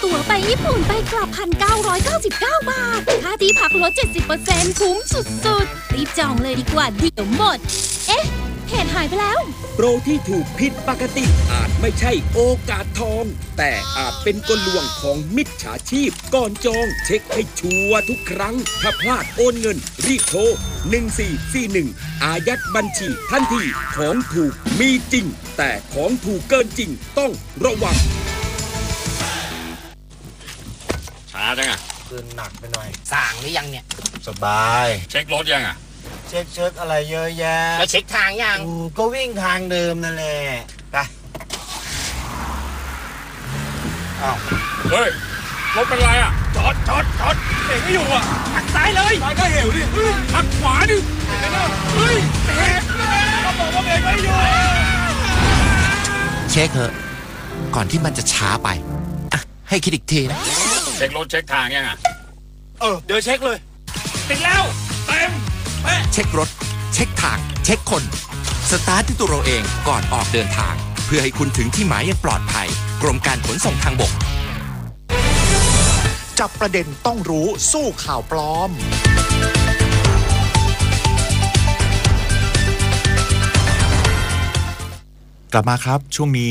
ตั๋วไปญี่ปุ่นไปกลับ 1,999 บาทค่าที่พักลด 70% คุ้มสุดๆรีบจองเลยดีกว่าเดี๋ยวหมดเอ๊ะเพจหายไปแล้วโปรที่ถูกผิดปกติอาจไม่ใช่โอกาสทองแต่อาจเป็นกลลวงของมิจฉาชีพก่อนจองเช็คให้ชัวร์ทุกครั้งถ้าพลาดโอนเงินรีบโทร1441อายัดบัญชีทันทีของถูกมีจริงแต่ของถูกเกินจริงต้องระวังช้าจังอ่ะคืนหนักไปหน่อยสั่งหรือยังเนี่ยสบายเช็ครถยังอ่ะเช็คอะไรเยอะแยะแล้วเช็คทางยังก็วิ่งทางเดิมนั่นแหละไปอ้าวเฮ้ยรถเป็นไรอ่ะจอดเบรกไม่อยู่อ่ะหักซ้ายเลยซ้ายก็เหวดิหักขวาดิเฮ้ยเบรกก็บอกว่าเบรกไม่อยู่เช็คเถอะก่อนที่มันจะช้าไปอ่ะให้คิดอีกทีนะเช็ครถเช็คทางยังอ่ะเดี๋ยวเช็คเลยติดแล้วเต็มเช็ครถเช็คทางเช็คคนสตาร์ทที่ตัวเราเองก่อนออกเดินทางเพื่อให้คุณถึงที่หมายอย่างปลอดภัยกรมการขนส่งทางบกจับประเด็นต้องรู้สู้ข่าวปลอมกลับมาครับช่วงนี้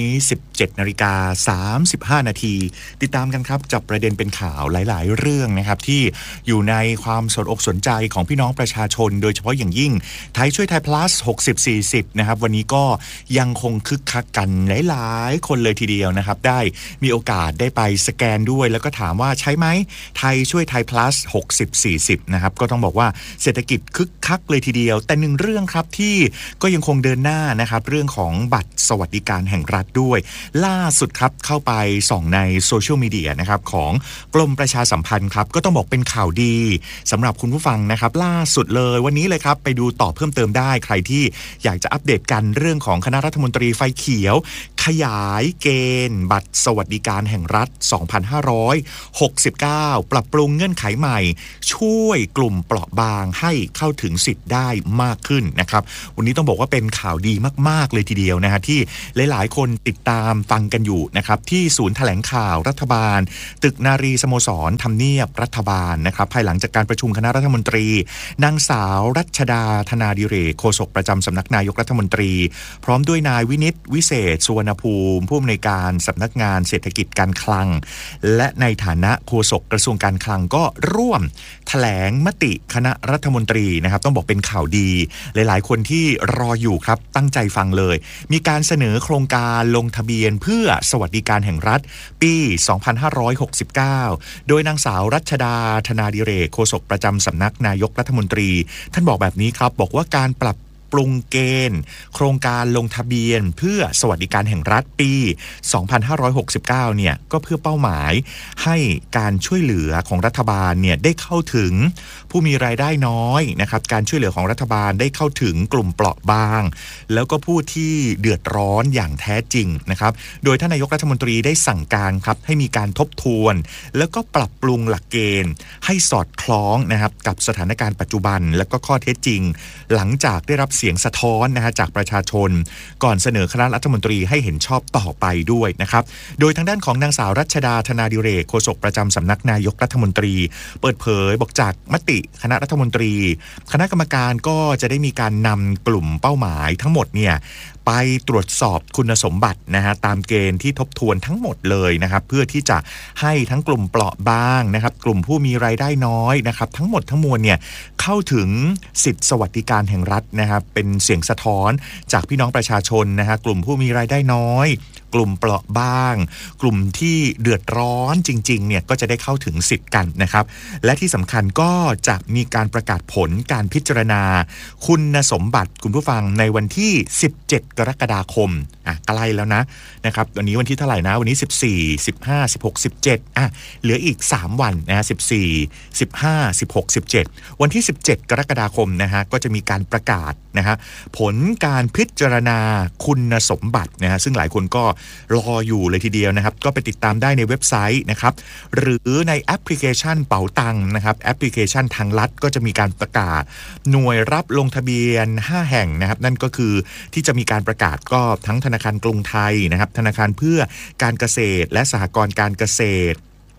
17:35 นาทีติดตามกันครับจับประเด็นเป็นข่าวหลายๆเรื่องนะครับที่อยู่ในความสนอกสนใจของพี่น้องประชาชนโดยเฉพาะอย่างยิ่งไทยช่วยไทย plus 60-40 นะครับวันนี้ก็ยังคงคึกคักกันหลายๆคนเลยทีเดียวนะครับได้มีโอกาสได้ไปสแกนด้วยแล้วก็ถามว่าใช้ไหมไทยช่วยไทย plus 60-40 นะครับก็ต้องบอกว่าเศรษฐกิจคึกคักเลยทีเดียวแต่หนึ่งเรื่องครับที่ก็ยังคงเดินหน้านะครับเรื่องของบัตรสวัสดิการแห่งรัฐด้วยล่าสุดครับเข้าไปส่องในโซเชียลมีเดียนะครับของกรมประชาสัมพันธ์ครับก็ต้องบอกเป็นข่าวดีสำหรับคุณผู้ฟังนะครับล่าสุดเลยวันนี้เลยครับไปดูต่อเพิ่มเติมได้ใครที่อยากจะอัปเดตกันเรื่องของคณะรัฐมนตรีไฟเขียวขยายเกณฑ์บัตรสวัสดิการแห่งรัฐ 2569 ปรับปรุงเงื่อนไขใหม่ช่วยกลุ่มเปราะบางให้เข้าถึงสิทธิ์ได้มากขึ้นนะครับวันนี้ต้องบอกว่าเป็นข่าวดีมากๆเลยทีเดียวนะฮะที่หลายๆคนติดตามฟังกันอยู่นะครับที่ศูนย์แถลงข่าวรัฐบาลตึกนารีสโมสรทำเนียบรัฐบาลนะครับภายหลังจากการประชุมคณะรัฐมนตรีนางสาวรัชดาธนาดิเรกโฆษกประจำสำนักนายกรัฐมนตรีพร้อมด้วยนายวินิตวิเศษสุวรรณภูมิผู้อำนวยการสำนักงานเศรษฐกิจการคลังและในฐานะโฆษกกระทรวงการคลังก็ร่วมแถลงมติคณะรัฐมนตรีนะครับต้องบอกเป็นข่าวดีหลายๆคนที่รออยู่ครับตั้งใจฟังเลยมีการเสนอโครงการลงทะเบียนเพื่อสวัสดิการแห่งรัฐปี 2569 โดยนางสาวรัชดาธนาดิเรกโฆษกประจำสำนักนายกรัฐมนตรีท่านบอกแบบนี้ครับบอกว่าการปรับปรุงเกณฑ์โครงการลงทะเบียนเพื่อสวัสดิการแห่งรัฐปี 2569 เนี่ยก็เพื่อเป้าหมายให้การช่วยเหลือของรัฐบาลเนี่ยได้เข้าถึงผู้มีรายได้น้อยนะครับการช่วยเหลือของรัฐบาลได้เข้าถึงกลุ่มเปราะบางแล้วก็ผู้ที่เดือดร้อนอย่างแท้จริงนะครับโดยท่านนายกรัฐมนตรีได้สั่งการครับให้มีการทบทวนแล้วก็ปรับปรุงหลักเกณฑ์ให้สอดคล้องนะครับกับสถานการณ์ปัจจุบันและก็ข้อเท็จจริงหลังจากได้รับเสียงสะท้อนนะฮะจากประชาชนก่อนเสนอคณะรัฐมนตรีให้เห็นชอบต่อไปด้วยนะครับโดยทางด้านของนางสาวรัชดาธนาดิเรกโฆษกประจำสำนักนายกรัฐมนตรีเปิดเผยบอกจากมติคณะรัฐมนตรีคณะกรรมการก็จะได้มีการนำกลุ่มเป้าหมายทั้งหมดเนี่ยไปตรวจสอบคุณสมบัตินะฮะตามเกณฑ์ที่ทบทวนทั้งหมดเลยนะครับเพื่อที่จะให้ทั้งกลุ่มเปราะบางนะครับกลุ่มผู้มีรายได้น้อยนะครับทั้งหมดทั้งมวลเนี่ยเข้าถึงสิทธิสวัสดิการแห่งรัฐนะครับเป็นเสียงสะท้อนจากพี่น้องประชาชนนะฮะกลุ่มผู้มีรายได้น้อยกลุ่มเปราะบางกลุ่มที่เดือดร้อนจริงๆเนี่ยก็จะได้เข้าถึงสิทธิ์กันนะครับและที่สำคัญก็จะมีการประกาศผลการพิจารณาคุณสมบัติคุณผู้ฟังในวันที่17 กรกฎาคมใกล้แล้วนะครับวันนี้วันที่เท่าไหร่นะวันนี้14 15 16 17เหลืออีก3วันนะ14 15 16 17วันที่17 กรกฎาคมนะฮะก็จะมีการประกาศนะฮะผลการพิจารณาคุณสมบัตินะฮะซึ่งหลายคนก็รออยู่เลยทีเดียวนะครับก็ไปติดตามได้ในเว็บไซต์นะครับหรือในแอปพลิเคชันเป๋าตังค์นะครับแอปพลิเคชันทางลัดก็จะมีการประกาศหน่วยรับลงทะเบียน5แห่งนะครับนั่นก็คือที่จะมีการประกาศก็ทั้งธนาคารกรุงไทยนะครับธนาคารเพื่อการเกษตรและสหกรณ์การเกษตร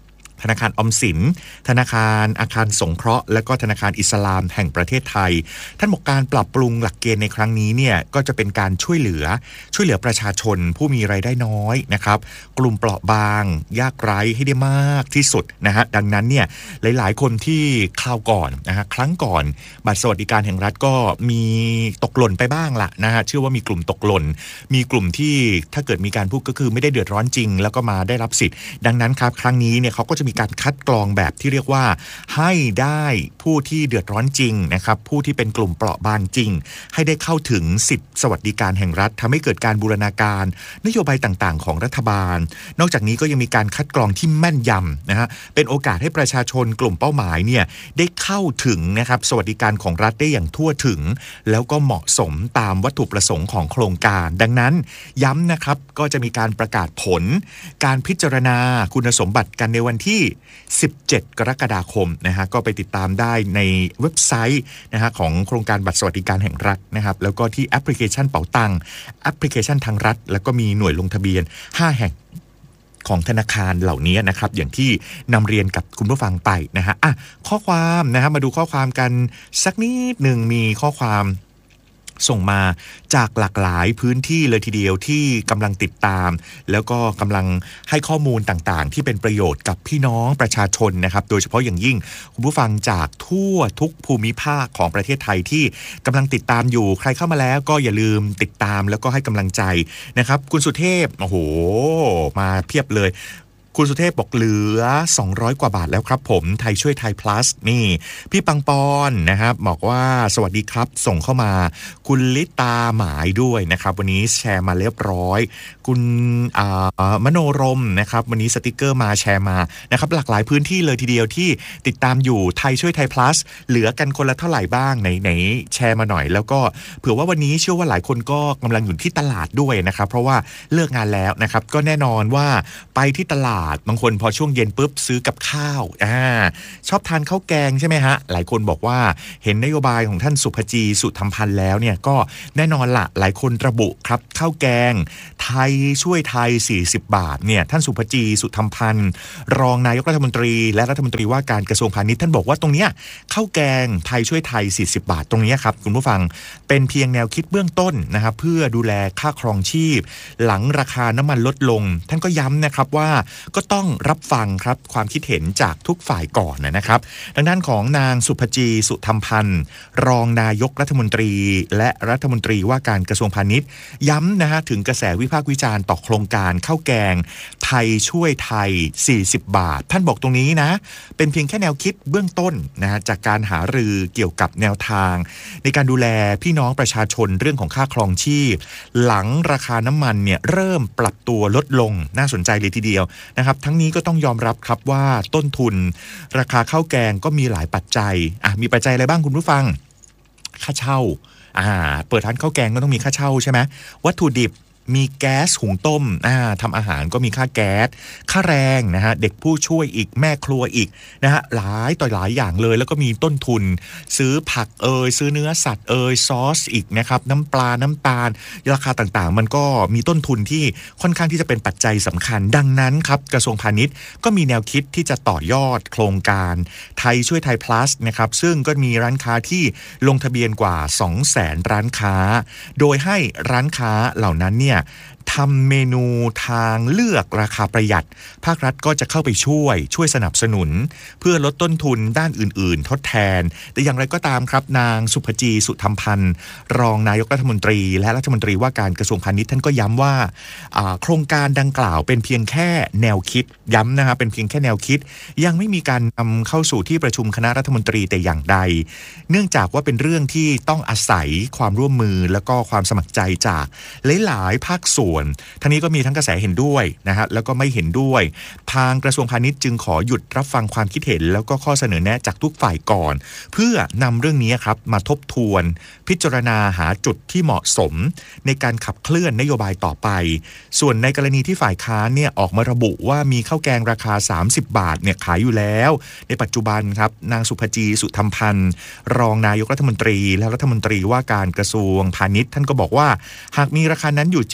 ธนาคารออมสินธนาคารอาคารสงเคราะห์และก็ธนาคารอิสลามแห่งประเทศไทยท่านบอกการปรับปรุงหลักเกณฑ์ในครั้งนี้เนี่ยก็จะเป็นการช่วยเหลือประชาชนผู้มีรายได้น้อยนะครับกลุ่มเปราะบางยากไร้ให้ได้มากที่สุดนะฮะดังนั้นเนี่ยหลายๆคนที่คราวก่อนนะฮะครั้งก่อนบัตรสวัสดิการแห่งรัฐก็มีตกหล่นไปบ้างละนะฮะเชื่อว่ามีกลุ่มตกหล่นมีกลุ่มที่ถ้าเกิดมีการพูดก็คือไม่ได้เดือดร้อนจริงแล้วก็มาได้รับสิทธิ์ดังนั้นครับครั้งนี้เนี่ยเขาก็จะมีการคัดกรองแบบที่เรียกว่าให้ได้ผู้ที่เดือดร้อนจริงนะครับผู้ที่เป็นกลุ่มเปราะบางจริงให้ได้เข้าถึงสิทธิสวัสดิการแห่งรัฐทำให้เกิดการบูรณาการนโยบายต่างๆของรัฐบาลนอกจากนี้ก็ยังมีการคัดกรองที่แม่นยำนะฮะเป็นโอกาสให้ประชาชนกลุ่มเป้าหมายเนี่ยได้เข้าถึงนะครับสวัสดิการของรัฐได้อย่างทั่วถึงแล้วก็เหมาะสมตามวัตถุประสงค์ของโครงการดังนั้นย้ำนะครับก็จะมีการประกาศผลการพิจารณาคุณสมบัติกันในวันที่17 กรกฎาคมนะฮะก็ไปติดตามได้ในเว็บไซต์นะฮะของโครงการบัตรสวัสดิการแห่งรัฐนะครับแล้วก็ที่แอปพลิเคชันเป๋าตังแอปพลิเคชันทางรัฐแล้วก็มีหน่วยลงทะเบียน5แห่งของธนาคารเหล่านี้นะครับอย่างที่นำเรียนกับคุณผู้ฟังไปนะฮะข้อความนะฮะมาดูข้อความกันสักนิดหนึ่งมีข้อความส่งมาจากหลากหลายพื้นที่เลยทีเดียวที่กำลังติดตามแล้วก็กำลังให้ข้อมูลต่างๆที่เป็นประโยชน์กับพี่น้องประชาชนนะครับโดยเฉพาะอย่างยิ่งคุณผู้ฟังจากทั่วทุกภูมิภาคของประเทศไทยที่กำลังติดตามอยู่ใครเข้ามาแล้วก็อย่าลืมติดตามแล้วก็ให้กำลังใจนะครับคุณสุเทพโอ้โหมาเพียบเลยคุณสุเทพบอกเหลือ200กว่าบาทแล้วครับผมไทยช่วยไทย plus นี่พี่ปังปอนนะครับบอกว่าสวัสดีครับส่งเข้ามาคุณลิตาหมายด้วยนะครับวันนี้แชร์มาเรียบร้อยคุณมโนรมนะครับวันนี้สติกเกอร์มาแชร์มานะครับหลากหลายพื้นที่เลยทีเดียวที่ติดตามอยู่ไทยช่วยไทย plus เหลือกันคนละเท่าไหร่บ้างไหนแชร์มาหน่อยแล้วก็เผื่อว่าวันนี้เชื่อว่าหลายคนก็กำลังอยู่ที่ตลาดด้วยนะครับเพราะว่าเลิกงานแล้วนะครับก็แน่นอนว่าไปที่ตลาดบางคนพอช่วงเย็นปุ๊บซื้อกับข้าวชอบทานข้าวแกงใช่ไหมฮะหลายคนบอกว่าเห็นนโยบายของท่านสุภจีสุธรรมพันธ์แล้วเนี่ยก็แน่นอนละหลายคนระบุครับข้าวแกงไทยช่วยไทย40 บาทเนี่ยท่านสุภจีสุธรรมพันธ์รองนายกรัฐมนตรีและรัฐมนตรีว่าการกระทรวงพาณิชย์ท่านบอกว่าตรงเนี้ยข้าวแกงไทยช่วยไทย40 บาทตรงนี้ครับคุณผู้ฟังเป็นเพียงแนวคิดเบื้องต้นนะครับเพื่อดูแลค่าครองชีพหลังราคาน้ำมันลดลงท่านก็ย้ำนะครับว่าก็ต้องรับฟังครับความคิดเห็นจากทุกฝ่ายก่อนนะครับดังด้านของนางสุภจีสุธรรมพันธ์รองนายกรัฐมนตรีและรัฐมนตรีว่าการกระทรวงพาณิชย์ย้ำนะฮะถึงกระแสวิพากษ์วิจารณ์ต่อโครงการข้าวแกงไทยช่วยไทย40 บาทท่านบอกตรงนี้นะเป็นเพียงแค่แนวคิดเบื้องต้นนะฮะจากการหารือเกี่ยวกับแนวทางในการดูแลพี่น้องประชาชนเรื่องของค่าครองชีพหลังราคาน้ำมันเนี่ยเริ่มปรับตัวลดลงน่าสนใจเลยทีเดียวนะครับทั้งนี้ก็ต้องยอมรับครับว่าต้นทุนราคาข้าวแกงก็มีหลายปัจจัยมีปัจจัยอะไรบ้างคุณผู้ฟังค่าเช่าเปิดร้านข้าวแกงก็ต้องมีค่าเช่าใช่ไหมวัตถุดิบมีแก๊สหุงต้มทำอาหารก็มีค่าแก๊สค่าแรงนะฮะเด็กผู้ช่วยอีกแม่ครัวอีกนะฮะหลายต่อหลายอย่างเลยแล้วก็มีต้นทุนซื้อผักซื้อเนื้อสัตว์ซอสอีกนะครับน้ำปลาน้ำตาลราคาต่างๆมันก็มีต้นทุนที่ค่อนข้างที่จะเป็นปัจจัยสำคัญดังนั้นครับกระทรวงพาณิชย์ก็มีแนวคิดที่จะต่อยอดโครงการไทยช่วยไทย plus นะครับซึ่งก็มีร้านค้าที่ลงทะเบียนกว่า 200,000 ร้านค้าโดยให้ร้านค้าเหล่านั้นเนี่ยทำเมนูทางเลือกราคาประหยัดภาครัฐก็จะเข้าไปช่วยสนับสนุนเพื่อลดต้นทุนด้านอื่นๆทดแทนแต่อย่างไรก็ตามครับนางสุภจีสุธรรมพันธ์รองนายกรัฐมนตรีและรัฐมนตรีว่าการกระทรวงพาณิชย์ท่านก็ย้ำว่าโครงการดังกล่าวเป็นเพียงแค่แนวคิดย้ำนะครับเป็นเพียงแค่แนวคิดยังไม่มีการนำเข้าสู่ที่ประชุมคณะรัฐมนตรีแต่อย่างใดเนื่องจากว่าเป็นเรื่องที่ต้องอาศัยความร่วมมือและก็ความสมัครใจจากหลายๆภาคส่วนทั้งนี้ก็มีทั้งกระแสเห็นด้วยนะฮะแล้วก็ไม่เห็นด้วยทางกระทรวงพาณิชย์จึงขอหยุดรับฟังความคิดเห็นแล้วก็ข้อเสนอแนะจากทุกฝ่ายก่อนเพื่อนำเรื่องนี้ครับมาทบทวนพิจารณาหาจุดที่เหมาะสมในการขับเคลื่อนนโยบายต่อไปส่วนในกรณีที่ฝ่ายค้านเนี่ยออกมาระบุว่ามีข้าวแกงราคา30 บาทเนี่ยขายอยู่แล้วในปัจจุบันครับนางสุภจีสุธรรมพันธ์รองนายกรัฐมนตรีและรัฐมนตรีว่าการกระทรวงพาณิชย์ท่านก็บอกว่าหากมีราคานั้นอยู่จริงก็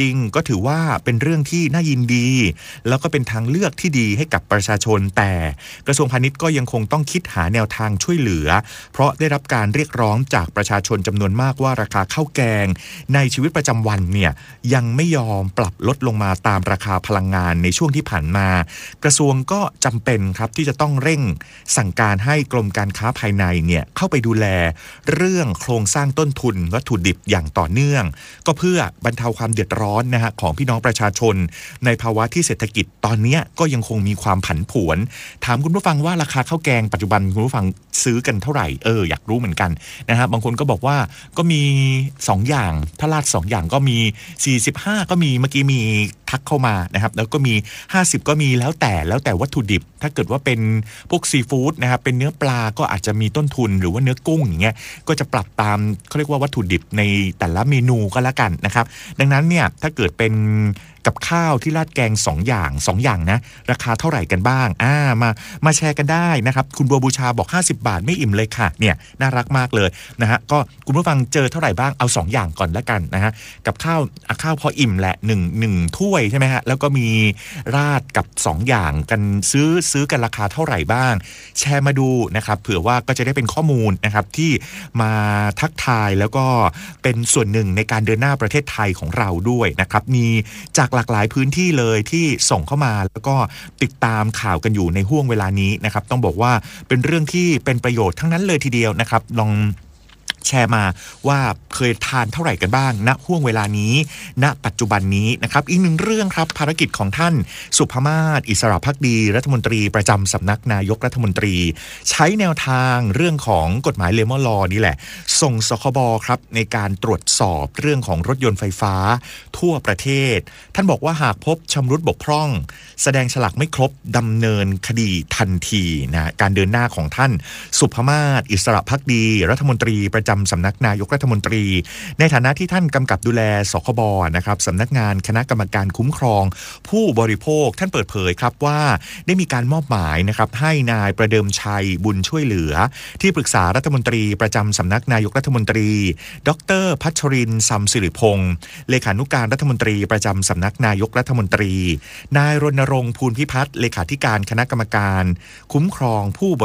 ถือว่าเป็นเรื่องที่น่ายินดีแล้วก็เป็นทางเลือกที่ดีให้กับประชาชนแต่กระทรวงพาณิชย์ก็ยังคงต้องคิดหาแนวทางช่วยเหลือเพราะได้รับการเรียกร้องจากประชาชนจำนวนมากว่าราคาข้าวแกงในชีวิตประจำวันเนี่ยยังไม่ยอมปรับลดลงมาตามราคาพลังงานในช่วงที่ผ่านมากระทรวงก็จำเป็นครับที่จะต้องเร่งสั่งการให้กรมการค้าภายในเนี่ยเข้าไปดูแลเรื่องโครงสร้างต้นทุนวัตถุดิบอย่างต่อเนื่องก็เพื่อบรรเทาความเดือดร้อนนะฮะของพี่น้องประชาชนในภาวะที่เศรษฐกิจตอนนี้ก็ยังคงมีความผันผวนถามคุณผู้ฟังว่าราคาข้าวแกงปัจจุบันคุณผู้ฟังซื้อกันเท่าไหร่อยากรู้เหมือนกันนะฮะบางคนก็บอกว่าก็มี2อย่างถ้าราด2อย่างก็มี45ก็มีเมื่อกี้มีทักเข้ามานะครับแล้วก็มี50ก็มีแล้วแต่วัตถุดิบถ้าเกิดว่าเป็นพวกซีฟู้ดนะครับเป็นเนื้อปลาก็อาจจะมีต้นทุนหรือว่าเนื้อกุ้งอย่างเงี้ยก็จะปรับตามเขาเรียกว่าวัตถุดิบในแต่ละเมนูก็แล้วกันนะครับดังนั้นเนี่ยถ้าเกิดเป็นกับข้าวที่ราดแกง2อย่างนะราคาเท่าไหร่กันบ้างมาแชร์กันได้นะครับคุณบัวบูชาบอก50 บาทไม่อิ่มเลยค่ะเนี่ยน่ารักมากเลยนะฮะก็คุณผู้ฟังเจอเท่าไหร่บ้างเอา2อย่างก่อนแล้วกันนะฮะกับข้าวพออิ่มแหละ1ถ้วยใช่ไหมฮะแล้วก็มีราดกับ2อย่างกันซื้อกันราคาเท่าไหร่บ้างแชร์มาดูนะครับเผื่อว่าก็จะได้เป็นข้อมูลนะครับที่มาทักทายแล้วก็เป็นส่วนหนึ่งในการเดินหน้าประเทศไทยของเราด้วยนะครับมีจากหลากหลายพื้นที่เลยที่ส่งเข้ามาแล้วก็ติดตามข่าวกันอยู่ในห่วงเวลานี้นะครับต้องบอกว่าเป็นเรื่องที่เป็นประโยชน์ทั้งนั้นเลยทีเดียวนะครับลองแชร์มาว่าเคยทานเท่าไหร่กันบ้างณห่วงเวลานี้ณปัจจุบันนี้นะครับอีกหนึ่งเรื่องครับภารกิจของท่านสุภมาศอิสระภักดีรัฐมนตรีประจำสำนักนายกรัฐมนตรีใช้แนวทางเรื่องของกฎหมายเลมอลอนี่แหละส่งสคบครับในการตรวจสอบเรื่องของรถยนต์ไฟฟ้าทั่วประเทศท่านบอกว่าหากพบชำรุดบกพร่องแสดงฉลากไม่ครบดำเนินคดีทันทีนะการเดินหน้าของท่านสุภมาศอิสระภักดีรัฐมนตรีประจำสำนักนายกรัฐมนตรีในฐานะที่ท่านกำกับดูแลสคบนะครับสำนักงานคณะกรรมการคุ้มครองผู้บริโภคท่านเปิดเผยครับว่าได้มีการมอบหมายนะครับให้นายประเดิมชัยบุญช่วยเหลือที่ปรึกษารัฐมนตรีประจำสำนักนายกรัฐมนตรีดร.พัชรินทร์ ซำสิริพงศ์เลขานุการรัฐมนตรีประจำสำนักนายกรัฐมนตรีนายรณรงค์ ภูลพิพัฒน์เลขาธิการคณะกรรมการคุ้มครองผู้